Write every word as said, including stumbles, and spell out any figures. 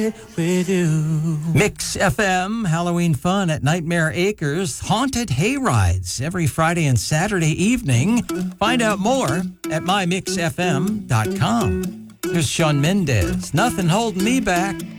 with you. Mix F M, Halloween fun at Nightmare Acres, haunted hayrides every Friday and Saturday evening. Find out more at my mix f m dot com. Here's Shawn Mendes, Nothing Holding Me Back.